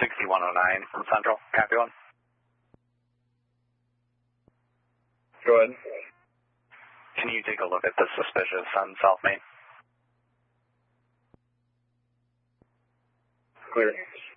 6109 from Central. Copy one. Go ahead. Can you take a look at the suspicious on South Main? Clear.